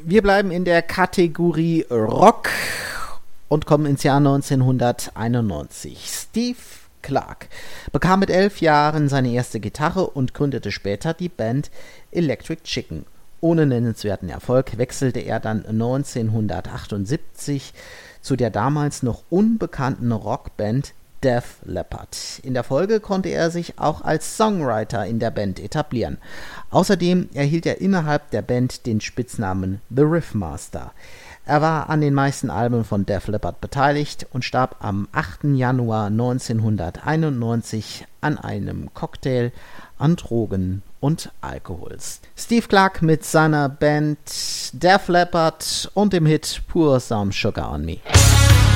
Wir bleiben in der Kategorie Rock und kommen ins Jahr 1991. Steve Clark bekam mit 11 Jahren seine erste Gitarre und gründete später die Band Electric Chicken. Ohne nennenswerten Erfolg wechselte er dann 1978 zu der damals noch unbekannten Rockband Def Leppard. In der Folge konnte er sich auch als Songwriter in der Band etablieren. Außerdem erhielt er innerhalb der Band den Spitznamen The Riffmaster. Er war an den meisten Alben von Def Leppard beteiligt und starb am 8. Januar 1991 an einem Cocktail an Drogen und Alkohols. Steve Clark mit seiner Band Def Leppard und dem Hit Pour Some Sugar on Me.